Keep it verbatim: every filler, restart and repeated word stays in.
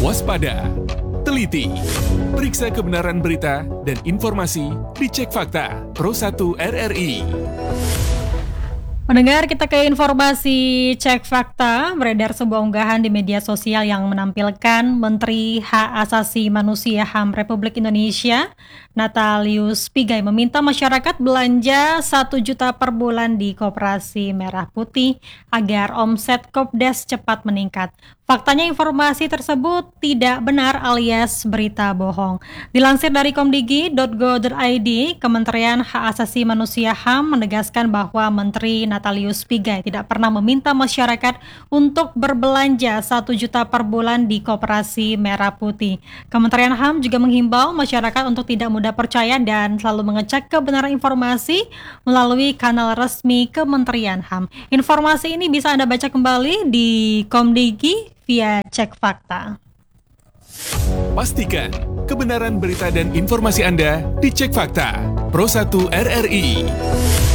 Waspada, teliti, periksa kebenaran berita dan informasi di Cek Fakta Pro satu R R I. Pendengar, kita ke informasi Cek Fakta. Beredar sebuah unggahan di media sosial yang menampilkan Menteri Hak Asasi Manusia H A M Republik Indonesia, Natalius Pigai, meminta masyarakat belanja satu juta per bulan di Koperasi Merah Putih agar omset Kopdes cepat meningkat. Faktanya informasi tersebut tidak benar alias berita bohong. Dilansir dari komdigi titik go titik i d, Kementerian Hak Asasi Manusia H A M menegaskan bahwa Menteri Natalius Pigai tidak pernah meminta masyarakat untuk berbelanja satu juta per bulan di Koperasi Merah Putih. Kementerian H A M juga menghimbau masyarakat untuk tidak mudah percaya dan selalu mengecek kebenaran informasi melalui kanal resmi Kementerian H A M. Informasi ini bisa Anda baca kembali di Komdigi via Cek Fakta. Pastikan kebenaran berita dan informasi Anda di Cek Fakta Pro satu R R I.